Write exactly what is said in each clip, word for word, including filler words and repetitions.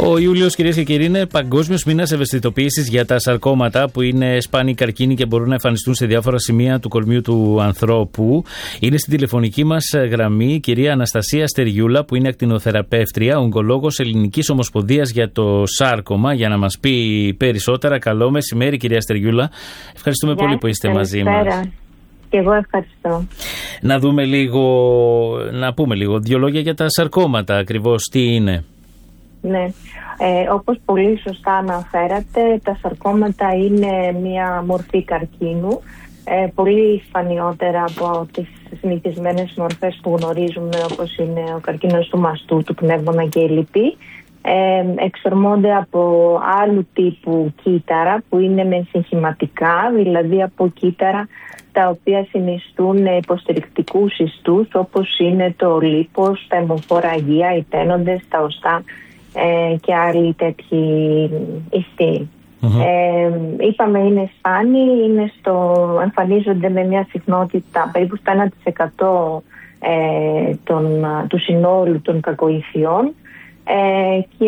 Ο Ιούλιος, κυρίες και κύριοι, είναι παγκόσμιος μήνας ευαισθητοποίησης για τα σαρκώματα, που είναι σπάνιοι καρκίνοι και μπορούν να εμφανιστούν σε διάφορα σημεία του κορμιού του ανθρώπου. Είναι στην τηλεφωνική μας γραμμή η κυρία Αναστασία Στεριούλα, που είναι ακτινοθεραπεύτρια, ογκολόγος Ελληνικής Ομοσπονδίας για το Σάρκωμα, για να μας πει περισσότερα. Καλό μεσημέρι, κυρία Στεριούλα. Ευχαριστούμε yeah, πολύ που είστε μαζί μας. Και εγώ ευχαριστώ. Να δούμε λίγο, να πούμε λίγο δύο λόγια για τα σαρκώματα, ακριβώς τι είναι. Ναι, ε, όπως πολύ σωστά αναφέρατε, τα σαρκώματα είναι μια μορφή καρκίνου, ε, πολύ σπανιότερα από τις συνηθισμένες μορφές που γνωρίζουμε, όπως είναι ο καρκίνος του μαστού, του πνεύμονα και η λυπή. Ε, εξορμώνται από άλλου τύπου κύτταρα που είναι μενσυγχηματικά, δηλαδή από κύτταρα τα οποία συνιστούν υποστηρικτικούς ιστούς, όπως είναι το λίπος, τα αιμοφόρα αγία, οι τένοντες, τα οστά ε, και άλλοι τέτοιοι ιστοί. Mm-hmm. Ε, είπαμε είναι σπάνιοι, είναι στο, εμφανίζονται με μια συχνότητα περίπου στο ένα τοις εκατό ε, των, του συνόλου των κακοηθιών ε, και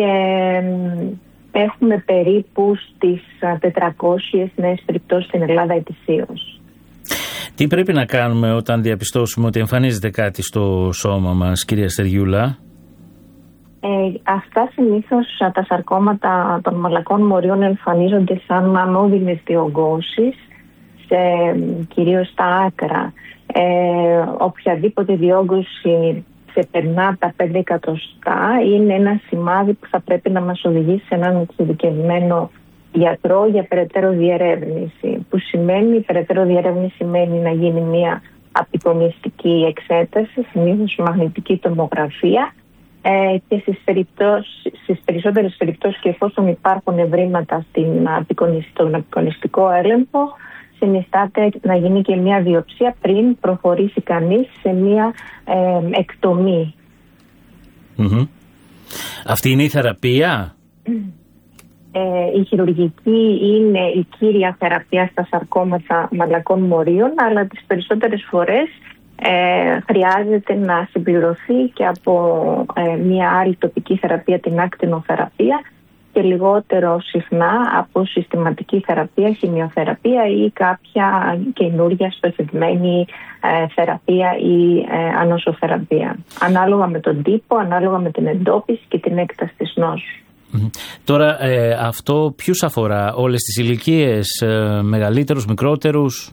ε, έχουμε περίπου στις τετρακόσιες νέες περιπτώσεις στην Ελλάδα ετησίως. Τι πρέπει να κάνουμε όταν διαπιστώσουμε ότι εμφανίζεται κάτι στο σώμα μας, κυρία Στεριούλα? Ε, αυτά συνήθως τα σαρκώματα των μαλακών μοριών εμφανίζονται σαν ανώδυνες διογκώσεις, σε, κυρίως στα άκρα. Ε, οποιαδήποτε διόγκωση ξεπερνά τα πέντε εκατοστά είναι ένα σημάδι που θα πρέπει να μας οδηγήσει σε έναν εξειδικευμένο γιατρό για περαιτέρω διερεύνηση. Που σημαίνει, περαιτέρω διερεύνηση σημαίνει να γίνει μια απεικονιστική εξέταση, συνήθως μαγνητική τομογραφία, ε, και στις, στις περισσότερες περιπτώσεις, και εφόσον υπάρχουν ευρήματα στην στον απεικονιστικό έλεγχο, συνιστάται να γίνει και μια βιοψία πριν προχωρήσει κανείς σε μια ε, εκτομή. Mm-hmm. Αυτή είναι η θεραπεία? Ε, η χειρουργική είναι η κύρια θεραπεία στα σαρκώματα μαλακών μορίων, αλλά τις περισσότερες φορές ε, χρειάζεται να συμπληρωθεί και από ε, μια άλλη τοπική θεραπεία, την ακτινοθεραπεία, και λιγότερο συχνά από συστηματική θεραπεία, χημειοθεραπεία ή κάποια καινούργια στοχευμένη ε, θεραπεία ή ε, ανοσοθεραπεία. Ανάλογα με τον τύπο, ανάλογα με την εντόπιση και την έκταση της νόσου. Τώρα ε, αυτό ποιους αφορά, όλες τις ηλικίες, ε, μεγαλύτερους, μικρότερους?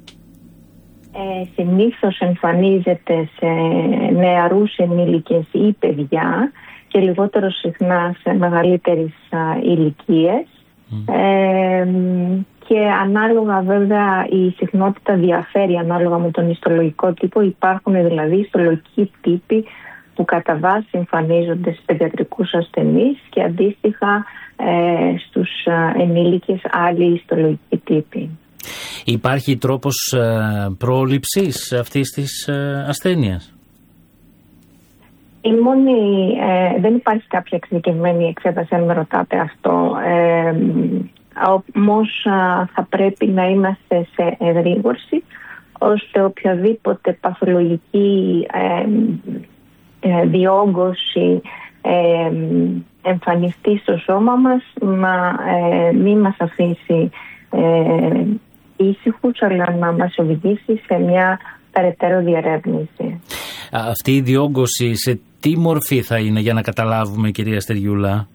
Ε, συνήθως εμφανίζεται σε νεαρούς ενήλικες ή παιδιά και λιγότερο συχνά σε μεγαλύτερες α, ηλικίες. Mm. Ε, και ανάλογα βέβαια η συχνότητα διαφέρει ανάλογα με τον ιστολογικό τύπο. Υπάρχουν δηλαδή ιστολογικοί τύποι που κατά βάση εμφανίζονται σε παιδιατρικούς ασθενείς και αντίστοιχα ε, στους ε, ενήλικες άλλοι ιστολογικοί τύποι. Υπάρχει τρόπος ε, πρόληψης αυτής της ε, ασθένειας? Η μόνη, ε, δεν υπάρχει κάποια εξειδικευμένη εξέταση, αν με ρωτάτε αυτό. Ε, όμως ε, θα πρέπει να είμαστε σε εγρήγορση, ώστε οποιαδήποτε παθολογική ε, ε, διόγκωση ε, εμφανιστεί στο σώμα μας να ε, μην μας αφήσει ε, ήσυχους, αλλά να μας οδηγήσει σε μια περαιτέρω διερεύνηση. Αυτή η διόγκωση σε τι μορφή θα είναι, για να καταλάβουμε, κυρία Στεριούλα?